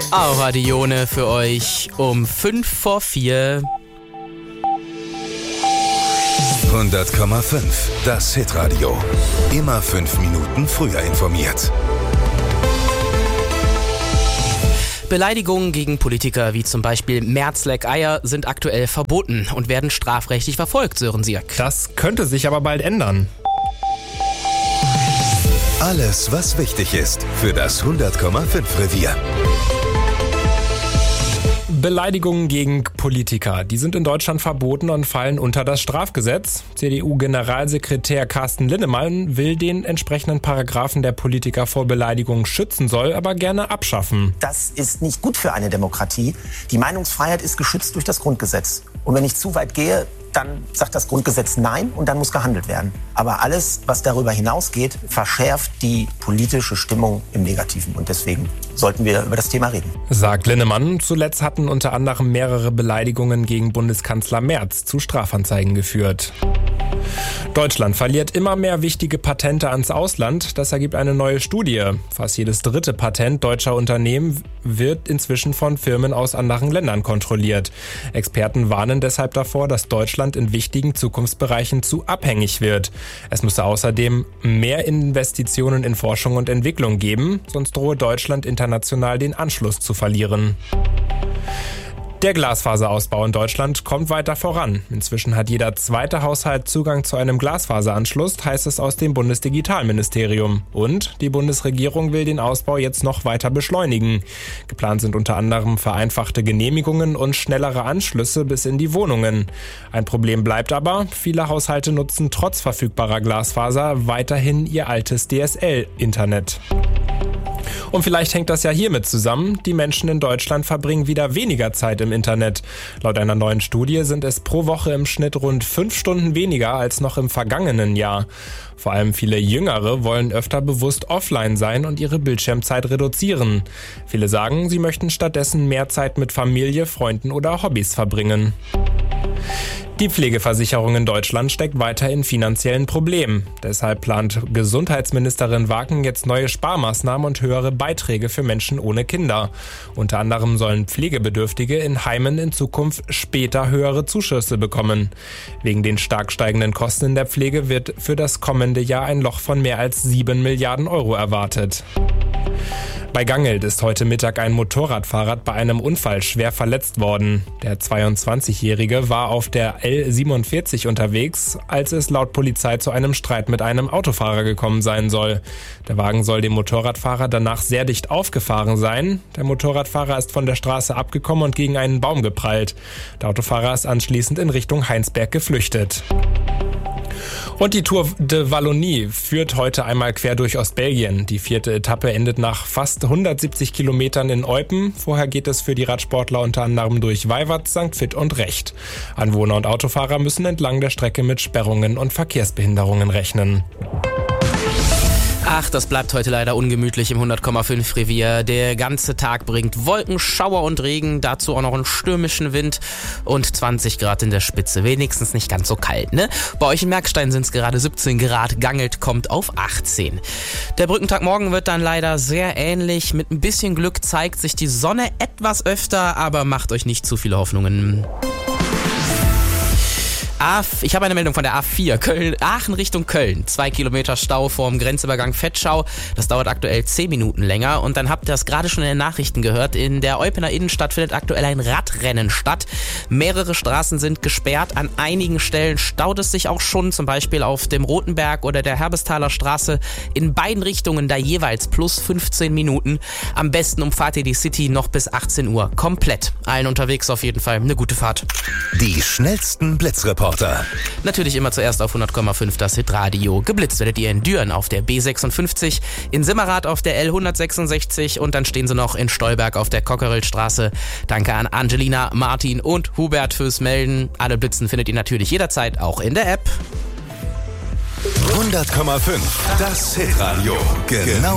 Aura Dione für euch um 3:55. 100,5. Das Hitradio. Immer 5 Minuten früher informiert. Beleidigungen gegen Politiker wie zum Beispiel Merz-Leck-Eier sind aktuell verboten und werden strafrechtlich verfolgt, Sören Sierk. Das könnte sich aber bald ändern. Alles, was wichtig ist für das 100,5 Revier. Beleidigungen gegen Politiker, die sind in Deutschland verboten und fallen unter das Strafgesetz. CDU-Generalsekretär Carsten Linnemann will den entsprechenden Paragraphen, der Politiker vor Beleidigungen schützen soll, aber gerne abschaffen. Das ist nicht gut für eine Demokratie. Die Meinungsfreiheit ist geschützt durch das Grundgesetz. Und wenn ich zu weit gehe, dann sagt das Grundgesetz Nein und dann muss gehandelt werden. Aber alles, was darüber hinausgeht, verschärft die politische Stimmung im Negativen. Und deswegen sollten wir über das Thema reden. Sagt Linnemann. Zuletzt hatten unter anderem mehrere Beleidigungen gegen Bundeskanzler Merz zu Strafanzeigen geführt. Deutschland verliert immer mehr wichtige Patente ans Ausland. Das ergibt eine neue Studie. Fast jedes dritte Patent deutscher Unternehmen wird inzwischen von Firmen aus anderen Ländern kontrolliert. Experten warnen deshalb davor, dass Deutschland in wichtigen Zukunftsbereichen zu abhängig wird. Es müsse außerdem mehr Investitionen in Forschung und Entwicklung geben, sonst drohe Deutschland international den Anschluss zu verlieren. Der Glasfaserausbau in Deutschland kommt weiter voran. Inzwischen hat jeder zweite Haushalt Zugang zu einem Glasfaseranschluss, heißt es aus dem Bundesdigitalministerium. Und die Bundesregierung will den Ausbau jetzt noch weiter beschleunigen. Geplant sind unter anderem vereinfachte Genehmigungen und schnellere Anschlüsse bis in die Wohnungen. Ein Problem bleibt aber, viele Haushalte nutzen trotz verfügbarer Glasfaser weiterhin ihr altes DSL-Internet. Und vielleicht hängt das ja hiermit zusammen. Die Menschen in Deutschland verbringen wieder weniger Zeit im Internet. Laut einer neuen Studie sind es pro Woche im Schnitt rund 5 Stunden weniger als noch im vergangenen Jahr. Vor allem viele Jüngere wollen öfter bewusst offline sein und ihre Bildschirmzeit reduzieren. Viele sagen, sie möchten stattdessen mehr Zeit mit Familie, Freunden oder Hobbys verbringen. Die Pflegeversicherung in Deutschland steckt weiter in finanziellen Problemen. Deshalb plant Gesundheitsministerin Waken jetzt neue Sparmaßnahmen und höhere Beiträge für Menschen ohne Kinder. Unter anderem sollen Pflegebedürftige in Heimen in Zukunft später höhere Zuschüsse bekommen. Wegen den stark steigenden Kosten in der Pflege wird für das kommende Jahr ein Loch von mehr als 7 Milliarden Euro erwartet. Bei Gangelt ist heute Mittag ein Motorradfahrer bei einem Unfall schwer verletzt worden. Der 22-Jährige war auf der L47 unterwegs, als es laut Polizei zu einem Streit mit einem Autofahrer gekommen sein soll. Der Wagen soll dem Motorradfahrer danach sehr dicht aufgefahren sein. Der Motorradfahrer ist von der Straße abgekommen und gegen einen Baum geprallt. Der Autofahrer ist anschließend in Richtung Heinsberg geflüchtet. Und die Tour de Wallonie führt heute einmal quer durch Ostbelgien. Die 4. Etappe endet nach fast 170 Kilometern in Eupen. Vorher geht es für die Radsportler unter anderem durch Weiwart, St. Vith und Recht. Anwohner und Autofahrer müssen entlang der Strecke mit Sperrungen und Verkehrsbehinderungen rechnen. Ach, das bleibt heute leider ungemütlich im 100,5 Revier. Der ganze Tag bringt Wolken, Schauer und Regen, dazu auch noch einen stürmischen Wind und 20 Grad in der Spitze. Wenigstens nicht ganz so kalt, ne? Bei euch in Merkstein sind es gerade 17 Grad, Gangelt kommt auf 18. Der Brückentag morgen wird dann leider sehr ähnlich. Mit ein bisschen Glück zeigt sich die Sonne etwas öfter, aber macht euch nicht zu viele Hoffnungen. Ich habe eine Meldung von der A4, Aachen Richtung Köln. 2 Kilometer Stau vorm Grenzübergang Vetschau. Das dauert aktuell 10 Minuten länger. Und dann habt ihr das gerade schon in den Nachrichten gehört. In der Eupener Innenstadt findet aktuell ein Radrennen statt. Mehrere Straßen sind gesperrt. An einigen Stellen staut es sich auch schon, zum Beispiel auf dem Rotenberg oder der Herbestaler Straße. In beiden Richtungen da jeweils plus 15 Minuten. Am besten umfahrt ihr die City noch bis 18 Uhr. Komplett. Allen unterwegs auf jeden Fall eine gute Fahrt. Die schnellsten Blitzreporter. Natürlich immer zuerst auf 100,5 das Hitradio. Geblitzt werdet ihr in Düren auf der B56, in Simmerath auf der L166 und dann stehen sie noch in Stolberg auf der Cockerillstraße. Danke an Angelina, Martin und Hubert fürs Melden. Alle Blitzen findet ihr natürlich jederzeit auch in der App. 100,5 das Hitradio. Genau